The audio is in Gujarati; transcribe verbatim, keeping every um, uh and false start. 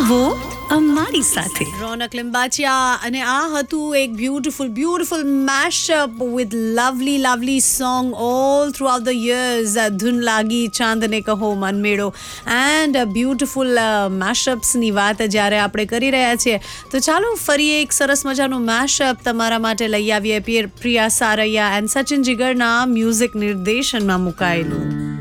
આવો અમારી સાથે. રોનક લિંબાચિયા અને આ હતું એક beautiful beautiful મેશઅપ with lovely lovely song all through out the years. ધૂન લાગી ચાંદને કહો મનમેળો એન્ડ બ્યુટીફુલ મેશઅપ્સની વાત જ્યારે આપણે કરી રહ્યા છીએ તો ચાલો ફરી એક સરસ મજાનું મેશઅપ તમારા માટે લઈ આવીએ. Priya સારૈયા and Sachin જીગરના music નિર્દેશનમાં મુકાયેલું.